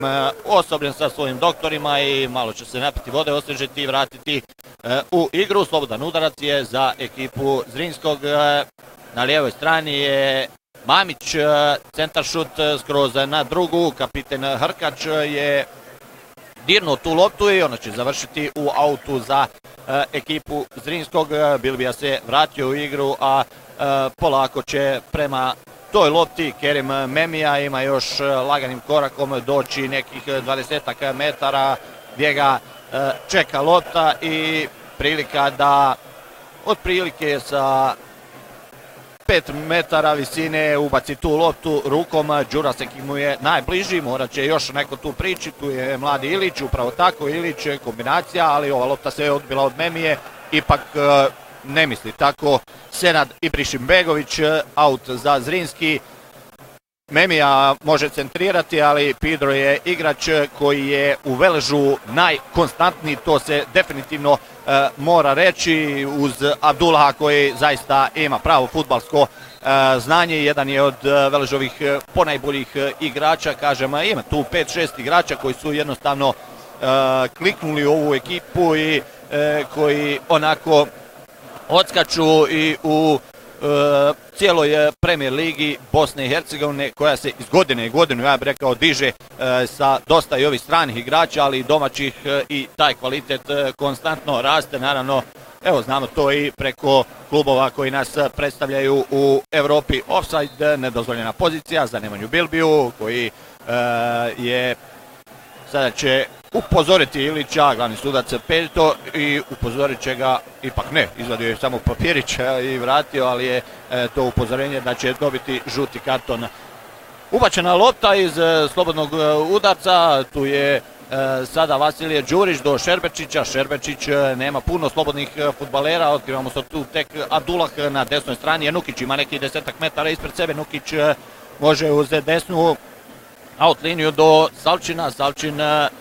osobljen sa svojim doktorima i malo će se napiti vode, osvežiti i vratiti u igru. Slobodan udarac je za ekipu Zrinskog. Na lijevoj strani je Mamić, centar šut skroz na drugu. Kapiten Hrkač je dirnuo tu loptu i ona će završiti u autu za ekipu Zrinskog. Bilbija se vratio u igru, a polako će prema toj lopti Kerim Memija, ima još laganim korakom doći nekih 20 metara gdje ga čeka lopta i prilika da otprilike sa 5 metara visine ubaci tu loptu rukom. Đurasek mu je najbliži, morat će još neko tu prići, tu je mladi Ilić, upravo tako, Ilić kombinacija, ali ova lopta se je odbila od Memije, ipak ne misli tako Senad Ibrišimbegović, aut za Zrinski. Memija može centrirati, ali Pidro je igrač koji je u Veležu najkonstantniji, to se definitivno mora reći, uz Abdullaha koji zaista ima pravo fudbalsko znanje, jedan je od Veležovih ponajboljih igrača, kažem, ima tu 5-6 igrača koji su jednostavno kliknuli u ovu ekipu i koji onako odskaču i u cijeloj Premier ligi Bosne i Hercegovine, koja se iz godine i godinu, ja bih rekao, diže sa dosta i ovih stranih igrača, ali i domaćih, i taj kvalitet konstantno raste. Naravno, evo, znamo to i preko klubova koji nas predstavljaju u Evropi. Offside, nedozvoljena pozicija za Nemanju Bilbiju, koji je sada će upozoriti Ilića, glavni sudac Peljto, i upozorit će ga, ipak ne, izvadio je samo papirića i vratio, ali je to upozorenje da će dobiti žuti karton. Ubačena lopta iz slobodnog udarca, tu je sada Vasilije Đurić do Šerbečića. Šerbečić nema puno slobodnih fudbalera, otkrivamo se tu tek Abdullah na desnoj strani, je Nukić ima nekih 10 metara ispred sebe, Nukić može uz desnu out liniju do Salčina. Salčin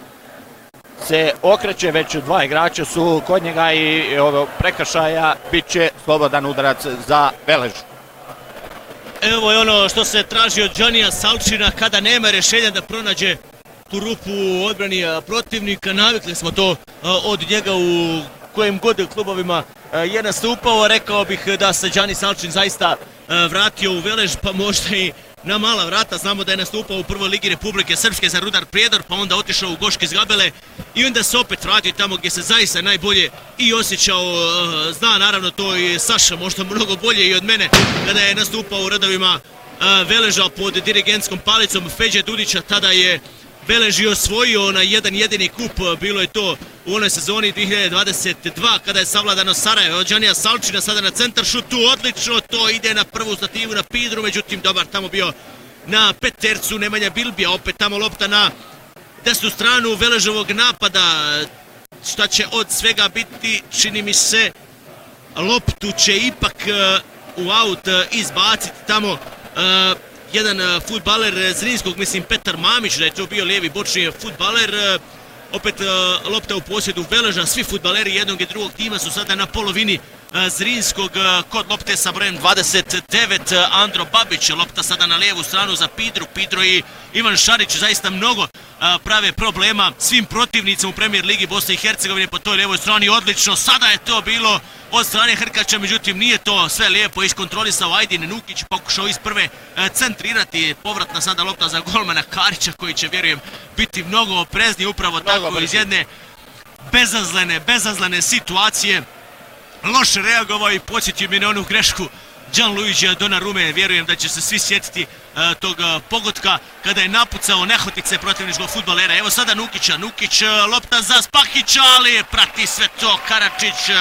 se okreće, već dva igrača su kod njega i ovo prekršaja bit će slobodan udarac za Velež. Evo je ono što se traži od Džanija Salčina kada nema rješenja da pronađe tu rupu u odbrani protivnika. Navikli smo to od njega u kojim god klubovima je nastupao. Rekao bih da se Džani Salčin zaista vratio u Velež, pa možda i na mala vrata. Znamo da je nastupao u prvoj ligi Republike Srpske za Rudar Prijedor, pa onda otišao u Goške Zgabele i onda se opet vratio tamo gdje se zaista najbolje i osjećao. Zna naravno to i Saša možda mnogo bolje i od mene kada je nastupao u redovima Veleža pod dirigentskom palicom Feđe Dudića. Tada je Velež osvojio na jedan jedini kup, bilo je to u onoj sezoni 2022 kada je savladano Sarajevo od Džanija Salčina. Sada na centar šutu, odlično, to ide na prvu stativu na Pidru, međutim dobar tamo bio na petercu Nemanja Bilbija, opet tamo lopta na desnu stranu Veležovog napada. Šta će od svega biti, čini mi se loptu će ipak u aut izbaciti tamo jedan fudbaler Zrinskog, mislim Petar Mamić, da je to bio lijevi bočni fudbaler. Opet lopta u posjedu Veleža, svi fudbaleri jednog i drugog tima su sada na polovini Zrinskog. Kod lopte sa brojem 29 Andro Babić, lopta sada na lijevu stranu za Pidru. Pidro i Ivan Šarić zaista mnogo prave problema svim protivnicama u Premier ligi Bosne i Hercegovine po toj lijevoj strani. Odlično, sada je to bilo od strane Hrkača, međutim nije to sve lijepo iskontrolisao Ajdin Nukić, pokušao iz prve centrirati. Povratna sada lopta za golmana Karića koji će, vjerujem, biti mnogo oprezniji upravo tako iz jedne bezazlene situacije. Loše reagovao i podsjetio mi na onu grešku Gianluigija Donnarumme. Vjerujem da će se svi sjetiti tog pogotka kada je napucao nehotice protivničkog fudbalera. Evo sada Nukića, Nukić lopta za Spahića, ali prati sve to Karadžić.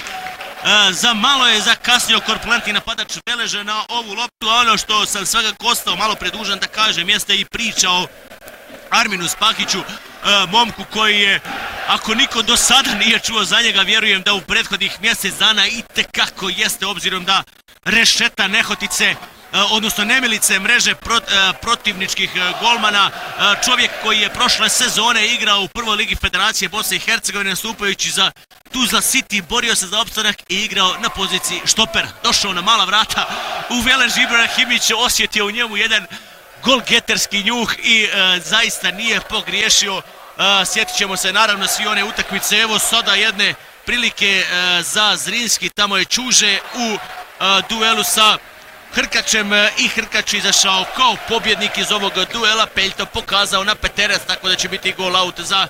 Za malo je zakasnio korpulentni napadač Veleža na ovu loptu, a ono što sam svakako ostao malo predužan da kažem jeste i priča o Arminu Spahiću, momku koji je, ako niko do sada nije čuo za njega, vjerujem da u prethodnih mjesec dana itekako jeste, obzirom da rešeta nehotice, odnosno nemilice mreže protivničkih golmana. Čovjek koji je prošle sezone igrao u prvoj ligi Federacije Bosne i Hercegovine, nastupajući za Tuzla City, borio se za opstanak i igrao na poziciji štopera. Došao na mala vrata u Velež, Ibrahimić osjetio u njemu jedan golgeterski njuh i zaista nije pogriješio. Sjetit ćemo se naravno svi one utakmice. Evo sada jedne prilike za Zrinski, tamo je Čuže u duelu sa Hrkačem i Hrkač izašao kao pobjednik iz ovog duela. Peljto pokazao na peterac, tako da će biti gol out za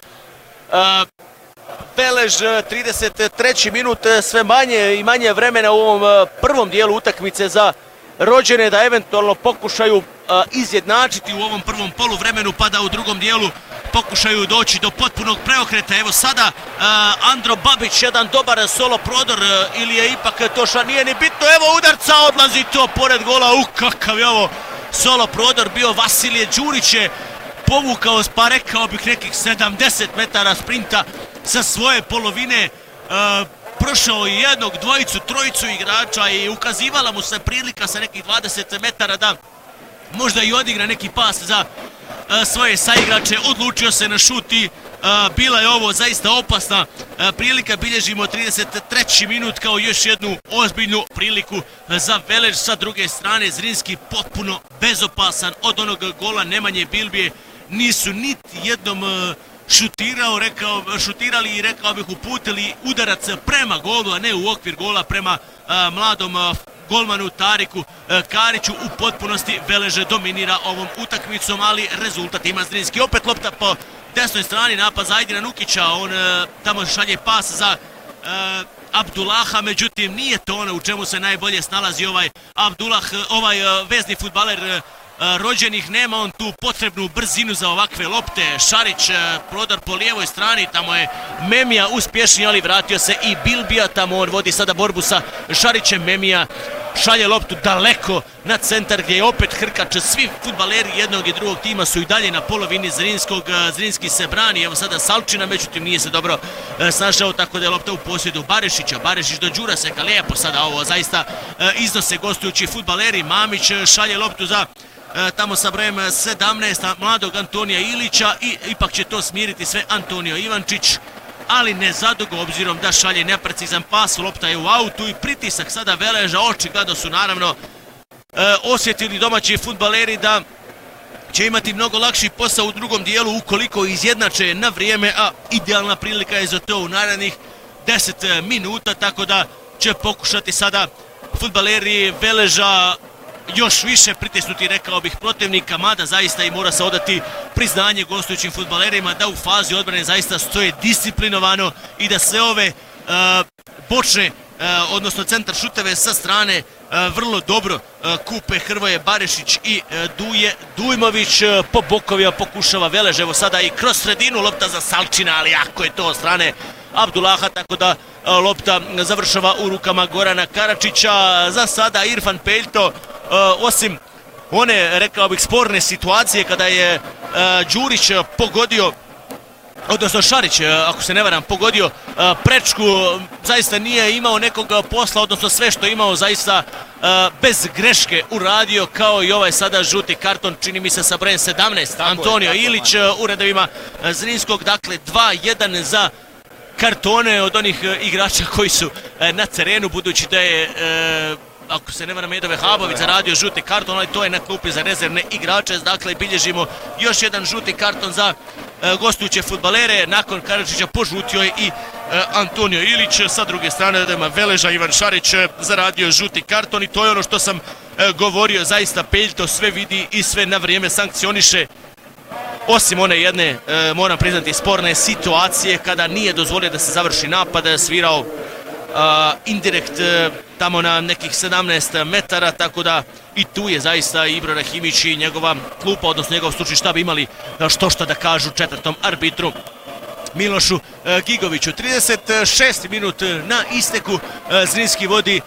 Velež. 33. minut, sve manje i manje vremena u ovom prvom dijelu utakmice za Rođene da eventualno pokušaju izjednačiti u ovom prvom poluvremenu, pa da u drugom dijelu pokušaju doći do potpunog preokreta. Evo sada Andro Babić, jedan dobar solo prodor, ili je ipak to nije ni bitno. Evo udarca, odlazi to pored gola. Kakav je ovo solo prodor bio. Vasilije Đurić je povukao, pa rekao bih nekih 70 metara sprinta sa svoje polovine. Prošao je jednog, dvojicu, trojicu igrača i ukazivala mu se prilika sa nekih 20 metara da možda i odigra neki pas za svoje saigrače. Odlučio se na šut i bila je ovo zaista opasna prilika. Bilježimo 33. minut kao još jednu ozbiljnu priliku za Velež. Sa druge strane Zrinski potpuno bezopasan od onog gola Nemanje Bilbije. Nisu niti jednom šutirali i rekao bih uputili udarac prema golu, a ne u okvir gola prema mladom golmanu Tariku Kariću. U potpunosti Velež dominira ovom utakmicom, ali rezultat ima Zrinski. Opet lopta po desnoj strani, napad za Ajdina Nukića, on tamo šalje pas za Abdullaha, međutim nije to ono u čemu se najbolje snalazi ovaj Abdullah, ovaj vezni fudbaler Rođenih. Nema on tu potrebnu brzinu za ovakve lopte. Šarić, prodor po lijevoj strani, tamo je Memija uspješni, ali vratio se i Bilbija, tamo on vodi sada borbu sa Šarićem. Memija šalje loptu daleko na centar gdje je opet Hrkač. Svi fudbaleri jednog i drugog tima su i dalje na polovini Zrinskog. Zrinski se brani, evo sada Salčina, međutim nije se dobro snašao, tako da je lopta u posjedu Barišića. Barišić do Đuraseka, lijepo sada ovo zaista iznose gostujući fudbaleri. Mamić šalje loptu za tamo sa brojem 17 mladog Antonija Ilića i ipak će to smiriti sve Antonio Ivančić, ali ne zadugo obzirom da šalje neprecizan pas. Lopta je u autu i pritisak sada Veleža. Očigledno su naravno osjetili domaći fudbaleri da će imati mnogo lakši posao u drugom dijelu ukoliko izjednače na vrijeme, a idealna prilika je za to u narednih 10 minuta, tako da će pokušati sada fudbaleri Veleža još više pritisnuti, rekao bih, protivnika, mada zaista i mora se odati priznanje gostujućim fudbalerima da u fazi odbrane zaista stoje disciplinovano i da sve ove bočne, odnosno centar šuteve sa strane vrlo dobro kupe Hrvoje Barišić i Duje Dujmović. Po bokovima pokušava Velež, evo sada i kroz sredinu lopta za Salčina, ali jako je to od strane Abdullaha, tako da lopta završava u rukama Gorana Karačića. Za sada Irfan Peljto, osim one, rekao bih, sporne situacije kada je Đurić pogodio, odnosno Šarić, ako se ne varam, pogodio prečku, zaista nije imao nekog posla, odnosno sve što je imao zaista bez greške uradio, kao i ovaj sada žuti karton, čini mi se sa brojem 17, Antonio Ilić u redovima Zrinskog. Dakle 2-1 za kartone od onih igrača koji su na terenu, budući da je ako se ne varam Edove Habović zaradio žuti karton, ali to je na klupi za rezervne igrače. Dakle bilježimo još jedan žuti karton za gostujuće fudbalere. Nakon Karačića požutio je i Antonio Ilić. Sa druge strane Veleža Ivan Šarić zaradio žuti karton i to je ono što sam govorio. Zaista Peljto sve vidi i sve na vrijeme sankcioniše, osim one jedne, moram priznati, sporne situacije kada nije dozvolio da se završi napad, svirao indirekt tamo na nekih 17 metara, tako da i tu je zaista Ibro Rahimić i njegova klupa, odnosno njegov stručni štab imali što da kažu četvrtom arbitru Milošu Gigoviću. 36. minut na isteku, Zrinski vodi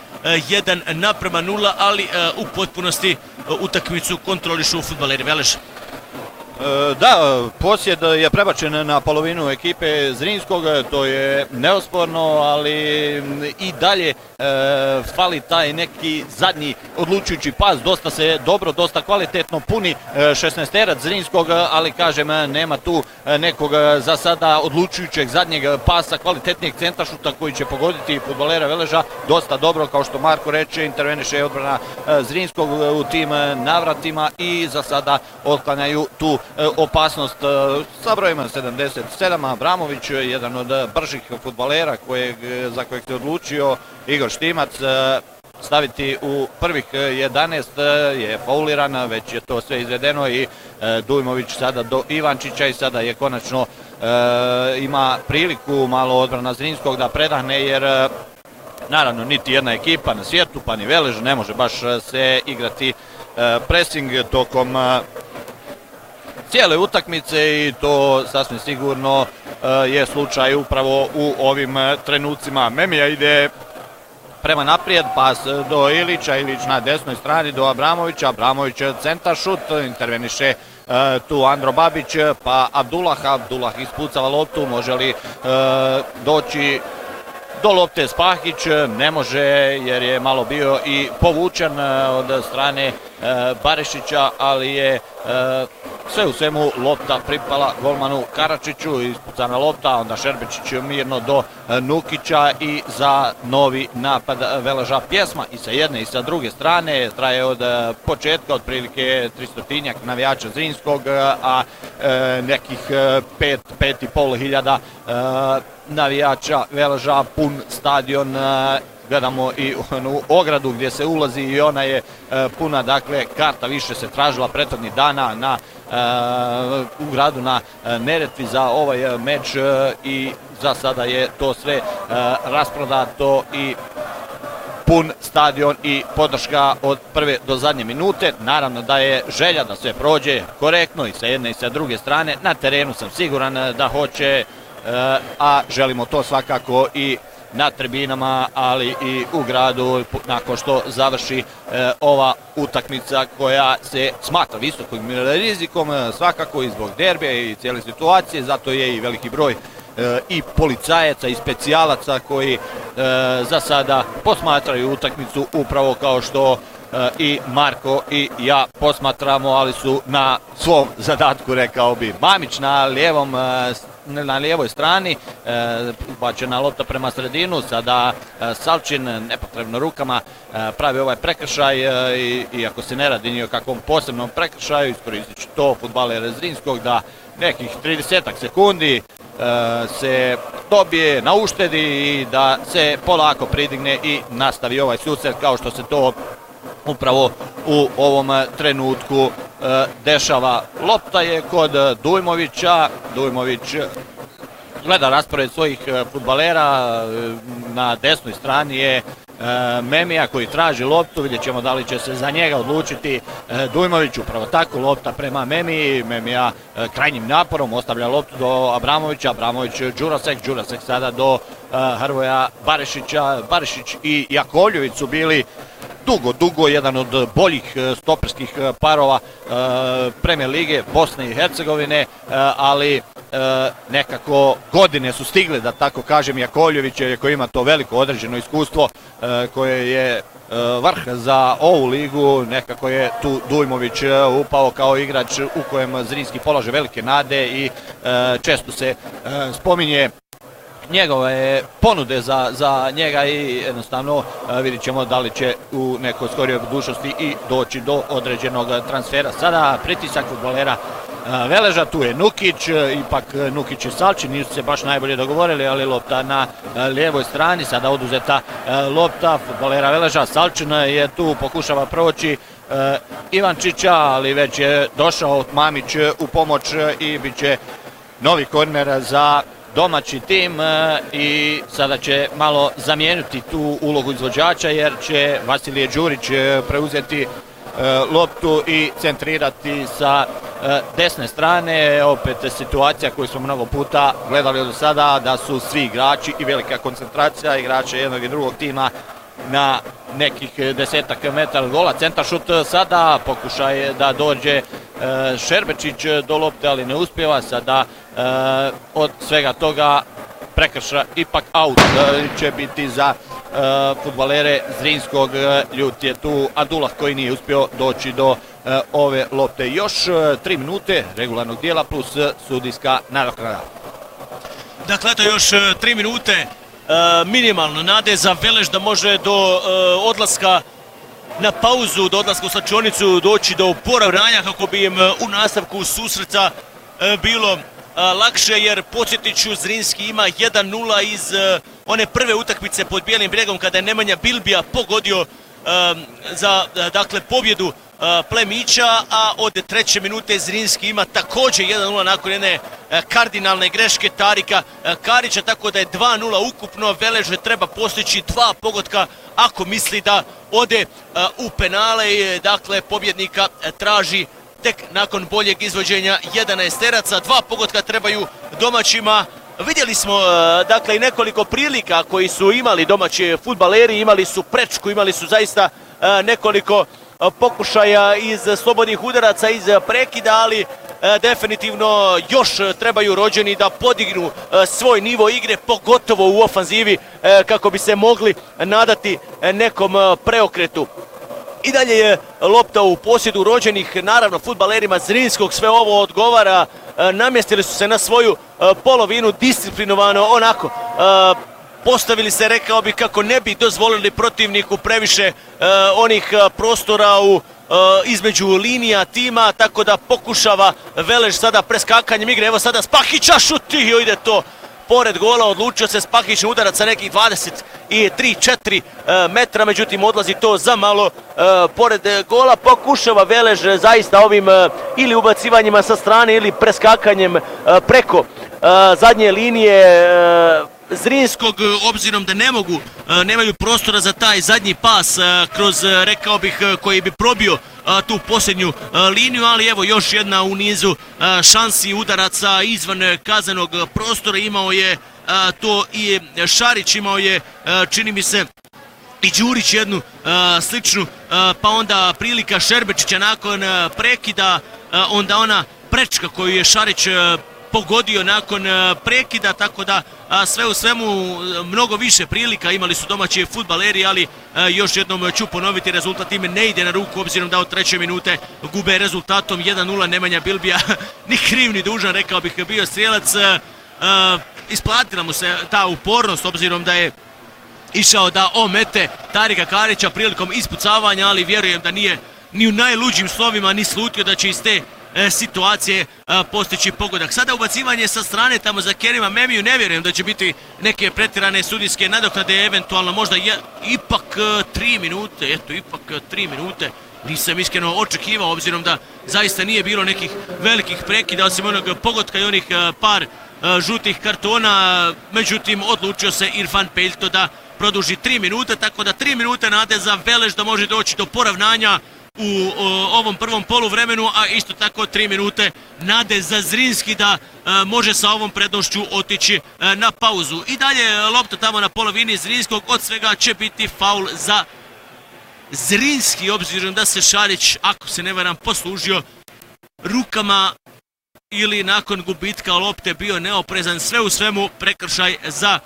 1:0, ali u potpunosti utakmicu kontrolišu fudbaleri Veleža. Da, posjed je prebačen na polovinu ekipe Zrinskog, to je neosporno, ali i dalje fali taj neki zadnji odlučujući pas, dosta se dobro, dosta kvalitetno puni 16-terac Zrinskog, ali kažem, nema tu nekog za sada odlučujućeg zadnjeg pasa, kvalitetnijeg centaršuta koji će pogoditi fudbalera Veleža, dosta dobro, kao što Marko reče, interveniše odbrana Zrinskog u tim navratima i za sada otklanjaju tu opasnost sa brojima 77. Abramović, jedan od bržih fudbalera za kojeg se odlučio Igor Štimac staviti u prvih 11, je fauliran, već je to sve izvedeno i Dujmović sada do Ivančića i sada je konačno ima priliku malo odbrana Zrinskog da predahne, jer naravno niti jedna ekipa na svijetu pa ni Velež ne može baš se igrati pressing tokom cijele utakmice i to sasvim sigurno je slučaj upravo u ovim trenucima. Memija ide prema naprijed, pas do Ilića, Ilić na desnoj strani do Abramovića, Abramović centar šut, interveniše tu Andro Babić, pa Abdullah ispucava loptu, može li doći do lopte Spahić, ne može jer je malo bio i povučen od strane Barišića, ali je sve u svemu lopta pripala golmanu Karačiću, ispucana lopta, onda Šerbečić mirno do Nukića i za novi napad Veleža pjesma i sa jedne i sa druge strane, traje od početka otprilike 300-tinjak navijača Zrinskog, a nekih 5.500 hiljada navijača Veleža, pun stadion. Gledamo i onu ogradu gdje se ulazi i ona je puna, dakle karta više se tražila prethodnih dana u gradu na Neretvi za ovaj meč i za sada je to sve rasprodato i pun stadion i podrška od prve do zadnje minute. Naravno da je želja da sve prođe korektno i sa jedne i sa druge strane. Na terenu sam siguran da hoće, a želimo to svakako i na tribinama, ali i u gradu nakon što završi ova utakmica koja se smatra visokim rizikom, svakako i zbog derbija i cijele situacije, zato je i veliki broj i policajaca i specijalaca koji za sada posmatraju utakmicu upravo kao što i Marko i ja posmatramo, ali su na svom zadatku, rekao bi. Mamić na lijevoj strani, bačena lopta prema sredinu, sada Salčin nepotrebno rukama pravi ovaj prekršaj, iako se ne radi ni o kakvom posebnom prekršaju, iskoristit će to fudbaler Zrinskog da nekih 30 sekundi se dobije na uštedi i da se polako pridigne i nastavi ovaj susret kao što se to upravo u ovom trenutku dešava. Lopta je kod Dujmovića, Dujmović gleda raspored svojih fudbalera, na desnoj strani je Memija koji traži loptu, vidjet ćemo da li će se za njega odlučiti Dujmović, upravo tako, lopta prema Memiji, Memija krajnjim naporom ostavlja loptu do Abramovića, Abramović Đurasek sada do Hrvoja Barišića, Barišić i Jakovljević su bili dugo jedan od boljih stoperskih parova Premijer lige Bosne i Hercegovine, ali nekako godine su stigle, da tako kažem. Jakovljević koji ima to veliko određeno iskustvo koje je vrh za ovu ligu, nekako je tu Dujmović upao kao igrač u kojem Zrinski polaže velike nade i često se spominje njegove ponude za njega i jednostavno vidjet ćemo da li će u nekoj skorijoj budućnosti i doći do određenog transfera. Sada pritisak fudbalera Veleža, tu je Nukić, ipak Nukić i Salčin nisu se baš najbolje dogovorili, ali lopta na lijevoj strani, sada oduzeta lopta fudbalera Veleža, Salčin je tu, pokušava proći Ivančića, ali već je došao Mamić u pomoć i bit će novi korner za domaći tim i sada će malo zamijeniti tu ulogu izvođača jer će Vasilije Đurić preuzeti loptu i centrirati sa desne strane. Opet situacija koju smo mnogo puta gledali do sada, da su svi igrači i velika koncentracija igrača jednog i drugog tima na nekih 10 metara gola. Centar šut sada, pokušaj da dođe Šerbečić do lopte, ali ne uspjeva. Sada od svega toga prekrša ipak aut će biti za fudbalere Zrinskog. Ljut je tu Adullah koji nije uspio doći do ove lopte. Još 3 minute regularnog dijela plus sudijska nadoknada. Dakle, eto još 3 minute minimalno nade za Velež da može do odlaska na pauzu, do odlaska u slačionicu doći do poravnanja kako bi im u nastavku susreta bilo lakše, jer podsjetit ću, Zrinski ima 1-0 iz one prve utakmice pod Bijelim brijegom kada je Nemanja Bilbija pogodio za dakle pobjedu Plemića, a od 3. minute Zrinski ima također 1-0 nakon jedne kardinalne greške Tarika Karića, tako da je 2-0 ukupno. Velež treba postići 2 pogotka ako misli da ode u penale i dakle pobjednika traži tek nakon boljeg izvođenja 11 teraca. 2 pogotka trebaju domaćima. Vidjeli smo dakle i nekoliko prilika koji su imali domaći fudbaleri, imali su prečku, imali su zaista nekoliko pokušaja iz slobodnih udaraca, iz prekida, ali definitivno još trebaju rođeni da podignu svoj nivo igre, pogotovo u ofanzivi, kako bi se mogli nadati nekom preokretu. I dalje je lopta u posjedu rođenih, naravno fudbalerima Zrinskog sve ovo odgovara, namjestili su se na svoju polovinu disciplinovano, onako postavili se, rekao bih, kako ne bi dozvolili protivniku previše onih prostora između linija tima, tako da pokušava Velež sada preskakanjem igre. Evo sada Spahića šutio, ide to pored gola, odlučio se Spahić na udarac sa nekih 23-4 metra, međutim odlazi to za malo pored gola. Pokušava Velež zaista ovim ili ubacivanjima sa strane ili preskakanjem preko zadnje linije Zrinskog, obzirom da nemaju prostora za taj zadnji pas kroz, rekao bih, koji bi probio tu posljednju liniju, ali evo još jedna u nizu šansi udaraca izvan kazanog prostora. Imao je to i Šarić, imao je, čini mi se, i Đurić jednu sličnu, pa onda prilika Šerbečića nakon prekida, onda ona prečka koju je Šarić pogodio nakon prekida, tako da sve u svemu mnogo više prilika imali su domaći fudbaleri, ali još jednom ću ponoviti, rezultat im ne ide na ruku, obzirom da od 3. minute gube rezultatom 1-0. Nemanja Bilbija, ni kriv ni dužan, rekao bih, bio strijelac. Isplatila mu se ta upornost, obzirom da je išao da omete Tarika Karića prilikom ispucavanja, ali vjerujem da nije ni u najluđim slovima ni slutio da će iz te situacije postići pogodak. Sada ubacivanje sa strane tamo za Kerima Memiju, ne vjerujem da će biti neke pretjerane sudijske nadoknade, eventualno možda ipak 3 minute, eto ipak 3 minute, nisam iskreno očekivao, obzirom da zaista nije bilo nekih velikih prekida, osim onog pogotka i onih par žutih kartona, međutim odlučio se Irfan Peljto da produži 3 minute, tako da 3 minute nade za Velež da može doći do poravnanja u ovom prvom poluvremenu, a isto tako 3 minute nade za Zrinski da može sa ovom prednošću otići na pauzu. I dalje lopta tamo na polovini Zrinskog, od svega će biti faul za Zrinski, obzirom da se Šarić, ako se ne varam, poslužio rukama ili nakon gubitka lopte bio neoprezan. Sve u svemu prekršaj za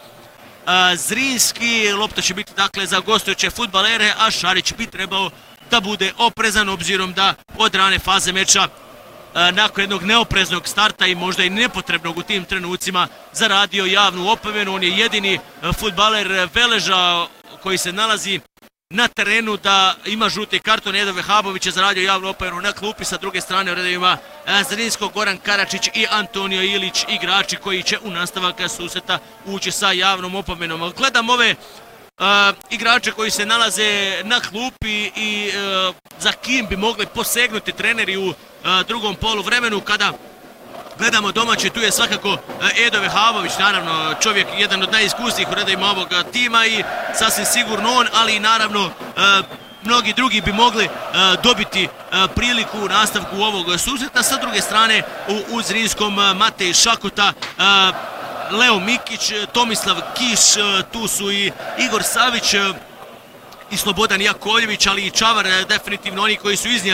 Zrinski. Lopta će biti dakle za gostujuće fudbalere, a Šarić bi trebao da bude oprezan, obzirom da od rane faze meča nakon jednog neopreznog starta i možda i nepotrebnog u tim trenucima zaradio javnu opomenu. On je jedini fudbaler Veleža koji se nalazi na terenu da ima žuti karton. Edo Vehabović je zaradio javnu opomenu na klupi, sa druge strane u redovima Zrinskog Goran Karačić i Antonio Ilić, igrači koji će u nastavak susreta ući sa javnom opomenom. Gledam ove igrače koji se nalaze na klupi i za kim bi mogli posegnuti treneri u drugom poluvremenu. Kada gledamo domaće, tu je svakako Edo Vehabović, naravno čovjek jedan od najiskusnijih u redovima ovog tima i sasvim sigurno on, ali i naravno mnogi drugi bi mogli dobiti priliku u nastavku ovog susreta. Sa druge strane u Zrinskom Matej Šakota, Leo Mikić, Tomislav Kiš, tu su i Igor Savić i Slobodan Jakovljević, ali i Čavar, definitivno oni koji su iznijeli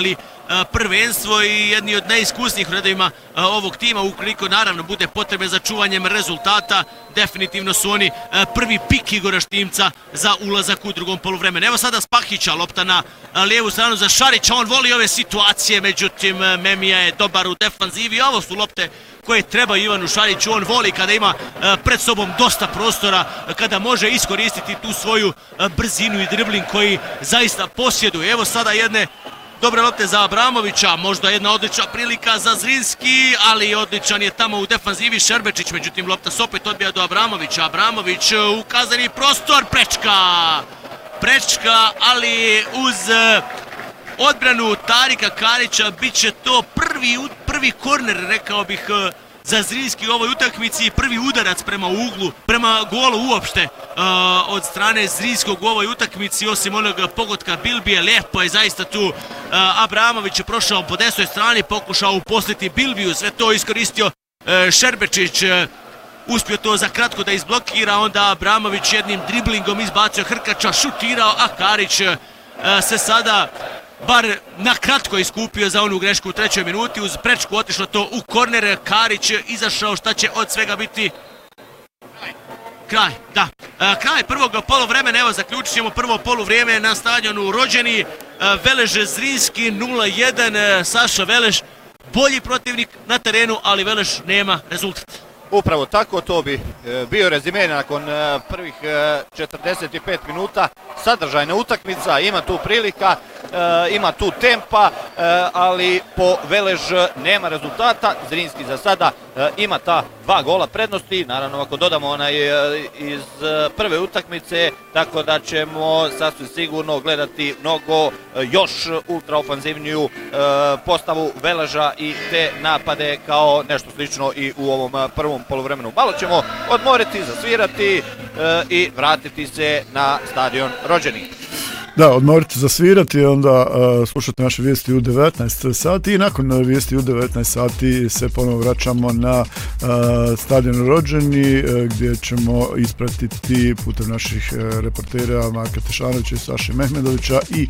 prvenstvo i jedni od najiskusnijih u redovima ovog tima. Ukoliko naravno bude potrebe za čuvanjem rezultata, definitivno su oni prvi pik Igora Štimca za ulazak u drugom poluvremenu. Evo sada Spahića, lopta na lijevu stranu za Šarića, on voli ove situacije, međutim Memija je dobar u defanzivi. Ovo su lopte koje treba Ivanu Šariću, on voli kada ima pred sobom dosta prostora, kada može iskoristiti tu svoju brzinu i dribling koji zaista posjeduje. Evo sada jedne dobre lopte za Abramovića, možda jedna odlična prilika za Zrinski, ali odličan je tamo u defanzivi Šerbečić, međutim lopta se opet odbija do Abramovića. Abramović u kazneni prostor, prečka, ali uz odbranu Tarika Karića bit će to prvi korner, rekao bih, za Zrinski u ovoj utakmici, prvi udarac prema uglu, prema golu uopšte od strane Zrinskog u ovoj utakmici, osim onog pogotka Bilbije. Lijepo je zaista tu Abramović je prošao po desnoj strani, pokušao uposliti Bilbiju, sve to iskoristio Šerbečić, uspio to za kratko da izblokira, onda Abramović jednim driblingom izbacio Hrkača, šutirao, a Karić se sada bar na kratko iskupio za onu grešku u 3. minuti, uz prečku otišlo to u korner, Karić izašao, šta će od svega biti? Kraj prvog poluvremena. Evo zaključit ćemo prvo poluvrijeme na stadionu Rođeni. Velež Zrinski 0-1, Saša Velež bolji protivnik na terenu, ali Velež nema rezultat. Upravo tako, to bi bio rezime nakon prvih 45 minuta. Sadržajna utakmica, ima tu prilika, ima tu tempa, ali po Velež nema rezultata. Zrinski za sada ima ta 2 gola prednosti, naravno ako dodamo onaj iz prve utakmice, tako da ćemo sasvim sigurno gledati mnogo još ultraofanzivniju postavu Veleža i te napade kao nešto slično i u ovom prvom poluvremenu. Malo ćemo odmoriti, zasvirati i vratiti se na stadion Rođeni. Da, odmoriti, zasvirati i onda slušati naše vijesti u 19 sati i nakon vijesti u 19 sati se ponovo vraćamo na stadion Rođeni gdje ćemo ispratiti putem naših reportera Marka Tešanovića i Saše Mehmedovića i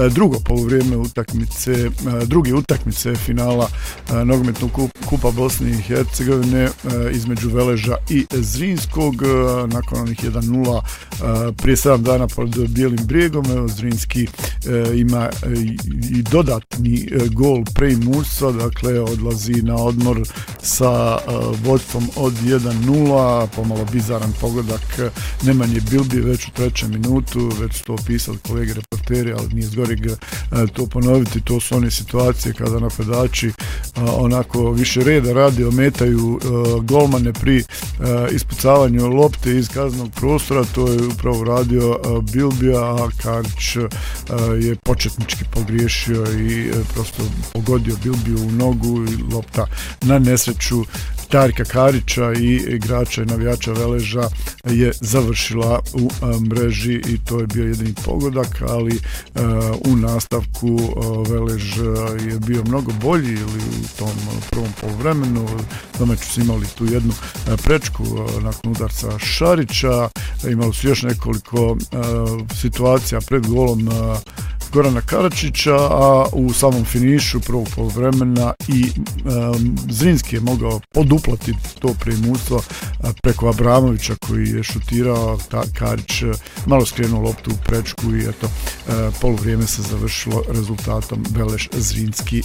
druge utakmice finala nogometnog kupa Bosne i Hercegovine između Veleža i Zrinskog nakon onih 1-0 prije 7 dana pod Bijelim brijegom. Zrinski ima i dodatni gol preimućstva, dakle odlazi na odmor sa vodstvom od 1-0, pomalo bizaran pogodak Nemanje Bilbije već u 3. minutu, već su to opisali kolege reporteri, ali nije zgoreg to ponoviti. To su one situacije kada napadači onako više reda radi, ometaju golmane pri ispucavanju lopte iz kaznenog prostora. To je upravo radio Bilbija, a Karić je početnički pogriješio i prosto pogodio Bilbiju u nogu i lopta na nesreću Tarika Karića i igrača i navijača Veleža je završila u mreži i to je bio jedini pogodak, ali u nastavku Velež je bio mnogo bolji ili u tom prvom poluvremenu. Domaći su imali tu jednu prečku nakon udarca Šarića, imali su još nekoliko situacija pred golom Gorana Karačića, a u samom finišu prvog poluvremena i Zrinski je mogao poduplati to preimućstvo preko Abramovića koji je šutirao, Karić malo skrenuo loptu u prečku i eto poluvrijeme se završilo rezultatom Velež Zrinski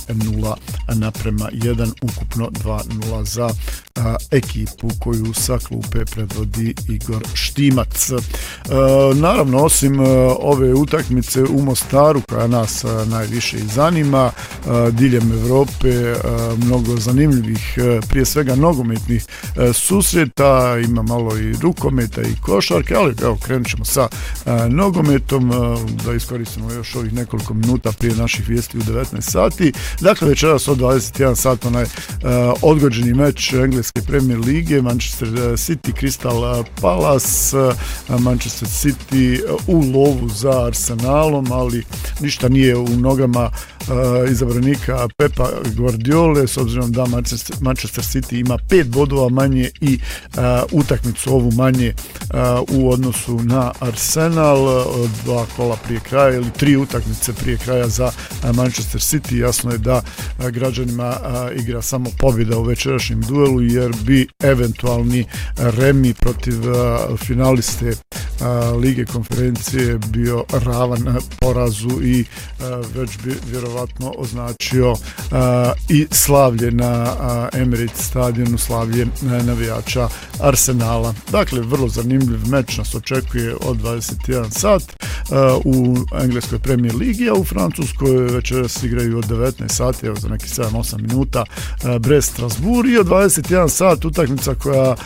0-1, ukupno 2-0 za ekipu koju sa klupe predvodi Igor Štimac. Naravno, osim ove utakmice u Mostaru koja nas najviše i zanima, diljem Evrope mnogo zanimljivih, prije svega nogometnih susreta, ima malo i rukometa i košarke, ali evo krenut ćemo sa nogometom da iskoristimo još ovih nekoliko minuta prije naših vijesti u 19 sati. Dakle, večeras od 21 sat onaj odgođeni meč engleske Premier lige, Manchester City Crystal Palace, Manchester City u lovu za Arsenalom, ali ništa nije u nogama izabranika Pepa Guardiole, s obzirom da Manchester City ima 5 bodova manje i utakmicu ovu manje u odnosu na Arsenal, 2 kola prije kraja ili 3 utakmice prije kraja za Manchester City. Jasno je da građanima igra samo pobjeda u večerašnjem duelu, jer bi eventualni remi protiv finaliste Lige konferencije bio ravan porazu i već bi vjerovatno označio i slavlje na Emirates stadionu, slavlje navijača Arsenala. Dakle, vrlo zanimljiv meč nas očekuje od 21 sat u engleskoj Premier Ligi, a u Francuskoj večeras igraju od 19 sati, evo za neki 7-8 minuta Brest Strasbourg, i od 21 sat utakmica koja